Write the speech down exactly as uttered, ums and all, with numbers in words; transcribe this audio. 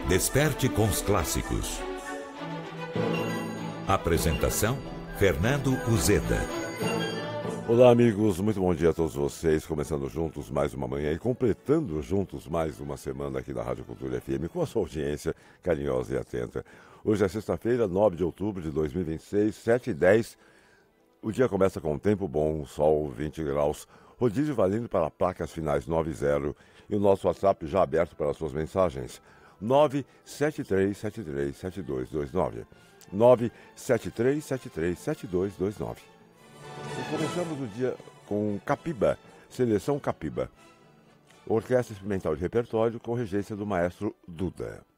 Desperte com os clássicos. Apresentação, Fernando Uzeda. Olá, amigos, muito bom dia a todos vocês. Começando juntos mais uma manhã e completando juntos mais uma semana aqui na Rádio Cultura F M com a sua audiência carinhosa e atenta. Hoje é sexta-feira, nove de outubro de dois mil e vinte e seis, sete e dez. O dia começa com um tempo bom, sol vinte graus, rodízio valendo para placas finais nove zero e o nosso WhatsApp já aberto para as suas mensagens. nove sete três sete três sete dois dois nove. nove sete três sete três sete dois dois nove. E começamos o dia com Capiba, Seleção Capiba. Orquestra Experimental de Repertório com regência do maestro Duda.